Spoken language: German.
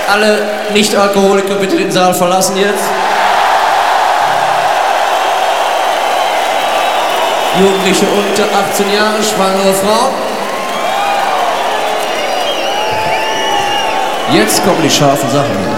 Alle Nicht-Alkoholiker bitte den Saal verlassen jetzt. Jugendliche unter 18 Jahre, schwangere Frau. Jetzt kommen die scharfen Sachen.